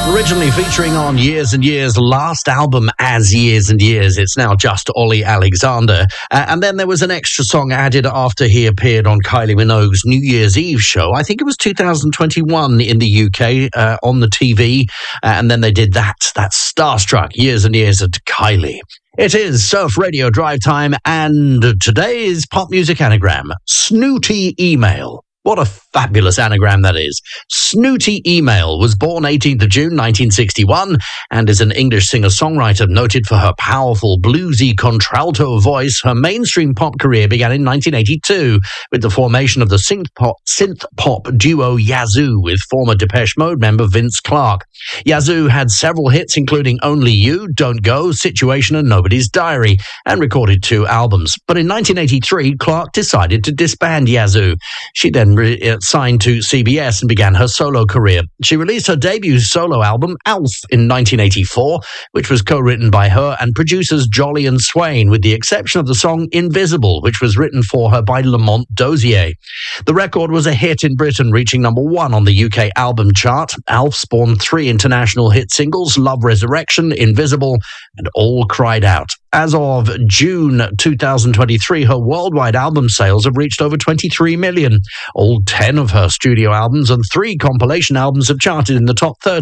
Originally featuring on Years and Years' last album as Years and Years, it's now just Ollie Alexander. And then there was an extra song added after he appeared on Kylie Minogue's New Year's Eve show. I think it was 2021 in the UK on the TV. And then they did that Starstruck Years and Years at Kylie. It is Surf Radio Drive Time, and today's pop music anagram, Snooty Email. What a fabulous anagram that is. Snooty Email was born 18th of June 1961 and is an English singer-songwriter noted for her powerful bluesy contralto voice. Her mainstream pop career began in 1982 with the formation of the synth-pop duo Yazoo with former Depeche Mode member Vince Clarke. Yazoo had several hits including Only You, Don't Go, Situation and Nobody's Diary, and recorded 2 albums. But in 1983, Clarke decided to disband Yazoo. She then signed to CBS and began her solo career. She released her debut solo album, Alf, in 1984, which was co-written by her and producers Jolly and Swain, with the exception of the song Invisible, which was written for her by Lamont Dozier. The record was a hit in Britain, reaching number 1 on the UK album chart. Alf spawned 3 international hit singles, Love Resurrection, Invisible, and All Cried Out. As of June 2023, her worldwide album sales have reached over 23 million. All 10 of her studio albums and 3 compilation albums have charted in the top 30.